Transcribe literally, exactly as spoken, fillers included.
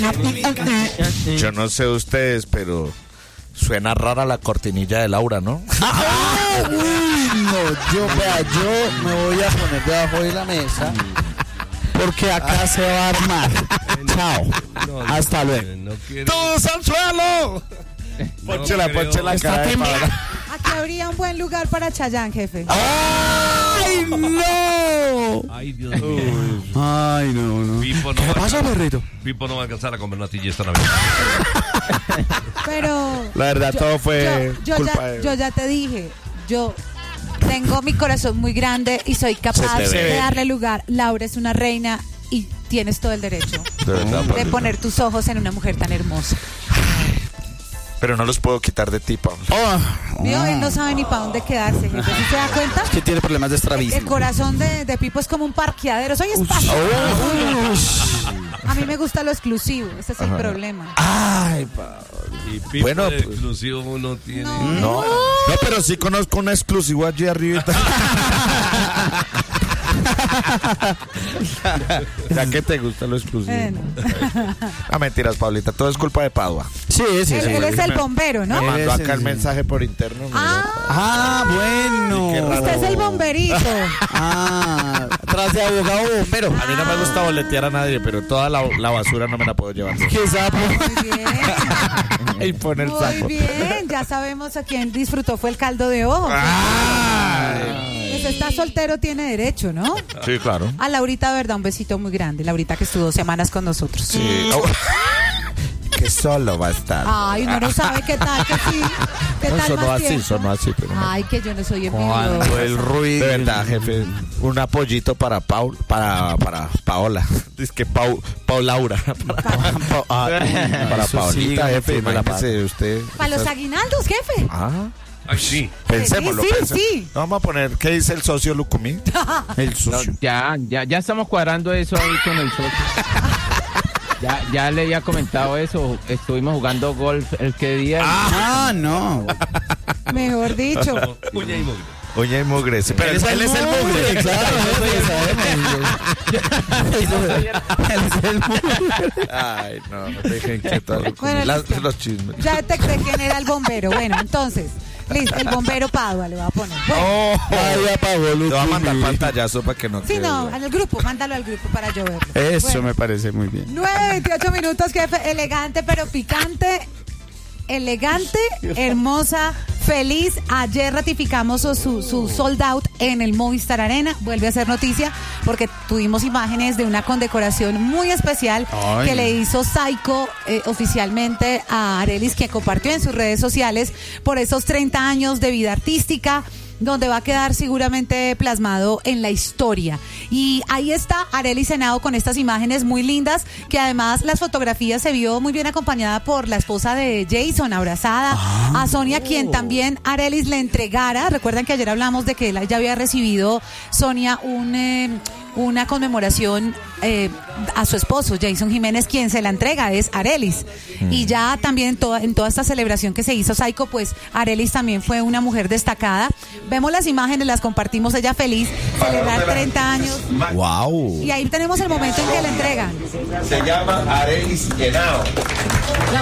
Yo no sé ustedes, pero suena rara la cortinilla de Laura, ¿no? ¡Ah! Uy, no, yo, vea, yo me voy a poner debajo de la mesa porque acá se va a armar. Chao. No, no, Hasta luego. No quiere- ¡Todos al suelo! Ponchela, creo. ponchela Está cara de temblando. Paula. Aquí habría un buen lugar para Chayanne, jefe. ¡Ay, no! Ay, Dios mío. Ay, no, no. Pipo no ¿Qué va a pasa, alcanzar- perrito? Pipo no va a alcanzar a comer natilla esta Navidad. Pero La verdad, todo fue yo, yo culpa ya, de... yo ya te dije, yo tengo mi corazón muy grande y soy capaz Se te de ve. darle lugar. Laura es una reina y tienes todo el derecho De verdad, de Paulita. poner tus ojos en una mujer tan hermosa. Pero no los puedo quitar de ti, Paula. Oh, Vio, él no sabe ni para dónde quedarse, jefe. ¿Sí se da cuenta? que tiene problemas de El estrabismo. corazón de, de Pipo es como un parqueadero, soy espacio. A mí me gusta lo exclusivo, ese es el problema. Ay, Paula. Y Pipo Bueno, de pues- exclusivo no tiene. No. No, no, pero sí conozco un exclusivo allí arriba. Ya que te gusta lo exclusivo. Bueno. Ah, mentiras, Paulita. Todo es culpa de Padua. Sí, sí, Él, sí. él es el bombero, Me ¿no? mandó Ese acá el sí. mensaje por interno. mira. Ah, Ah, bueno. Qué raro. usted es el bomberito. Ah, tras de abogado bombero. A mí no me gusta boletear a nadie, pero toda la, la basura no me la puedo llevar. Qué sapo. Muy bien. Y pone el Muy sapo. bien, ya sabemos a quién disfrutó fue el caldo de ojo. Ay. Pues está soltero, tiene derecho, ¿no? Sí, claro. A Laurita, verdad, un besito muy grande. Laurita que estuvo semanas con nosotros. Sí. Oh. Que solo va a estar. Ay, uno no sabe qué tal, que sí. ¿Qué No, tal sonó más así, tiempo? sonó así, pero no. Ay, que yo no soy Cuando envidiosa. el ruido. De verdad, jefe. Un apoyito para Paul, para, para Paola. Dice que Pau, Paulaura. Para, Ah, para eso Paulita, sí, jefe. sí, me la Imagínese usted. Para los aguinaldos, jefe. Ah, Ay, sí. pensémoslo. Sí, sí, pensemos. sí. No, vamos a poner, ¿qué dice el socio Lucumí? El No, sucio. ya, ya, ya estamos cuadrando eso ahí con el socio. Ya, ya le había comentado eso. Estuvimos jugando golf el que día. Ah, no. Mejor dicho. Uña y mugre. Oye, y mugre. Sí, pero él es el mugre. Claro, él es el mugre. Ay, no, no dejen quieto a Lucumí. Bueno, Las- listo. los chismes. Ya detecté quién era el bombero. Bueno, entonces, listo, el bombero Padua le va a poner. Bueno, Oh, Ay, apagó te voy a mandar Lucumí. pantallazo para que no sí, quede no, duda. al grupo, mándalo al grupo para yo verlo. Eso Bueno, me parece muy bien. nueve veintiocho minutos, jefe. Elegante pero picante. Elegante, hermosa, feliz. Ayer ratificamos su, su, su sold out en el Movistar Arena. Vuelve a ser noticia porque tuvimos imágenes de una condecoración muy especial Ay. que le hizo Saiko eh, oficialmente a Arelis, que compartió en sus redes sociales por esos treinta años de vida artística, donde va a quedar seguramente plasmado en la historia. Y ahí está Arelis Henao con estas imágenes muy lindas, que además las fotografías se vio muy bien acompañada por la esposa de Jason, abrazada a Sonia, quien también Arelis le entregara. Recuerdan que ayer hablamos de que él ya había recibido, Sonia, un... Eh, una conmemoración eh, a su esposo, Jason Jiménez, quien se la entrega es Arelis. Mm. Y ya también en toda, en toda esta celebración que se hizo Saiko, pues Arelis también fue una mujer destacada. Vemos las imágenes, las compartimos, ella feliz, celebrar treinta años. Wow. Y ahí tenemos el momento en que le entregan. Se llama Arelis Henao.